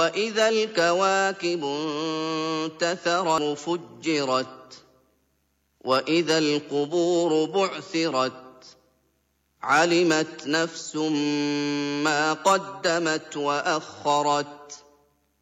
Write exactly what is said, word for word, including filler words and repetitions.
وإذا الكواكب انتثرت فجرت وإذا القبور بعثرت علمت نفس ما قدمت وأخرت